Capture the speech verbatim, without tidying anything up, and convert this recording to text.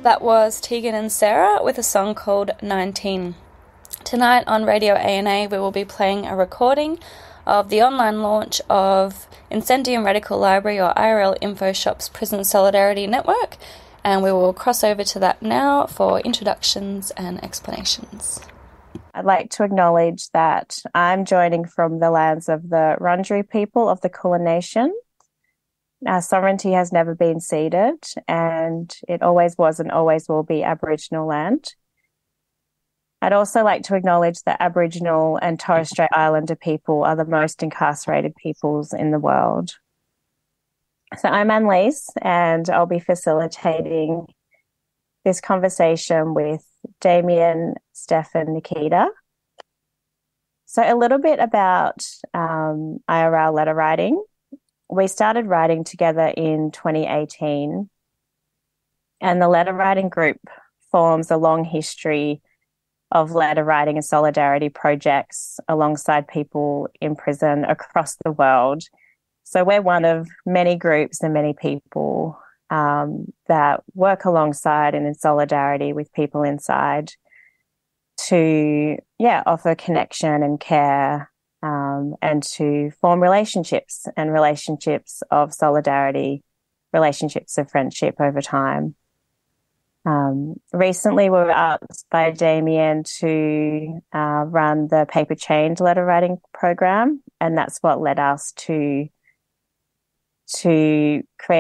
That was Tegan and Sarah with a song called nineteen. Tonight on Radio A N A we will be playing a recording of the online launch of Incendium Radical Library, or I R L InfoShop's Prison Solidarity Network, and we will cross over to that now for introductions and explanations. I'd like to acknowledge that I'm joining from the lands of the Wurundjeri people of the Kulin Nation. Our sovereignty has never been ceded, and it always was and always will be Aboriginal land. I'd also like to acknowledge that Aboriginal and Torres Strait Islander people are the most incarcerated peoples in the world. So I'm Annalise, and I'll be facilitating this conversation with Damien, Steph and Nikita. So a little bit about um, I R L letter writing. We started writing together in twenty eighteen, and the letter writing group forms a long history of letter writing and solidarity projects alongside people in prison across the world. So we're one of many groups and many people um, that work alongside and in solidarity with people inside to, yeah, offer connection and care, Um, and to form relationships and relationships of solidarity, relationships of friendship over time. Um, recently, we were asked by Damien to uh, run the Paper Change letter writing program, and that's what led us to to create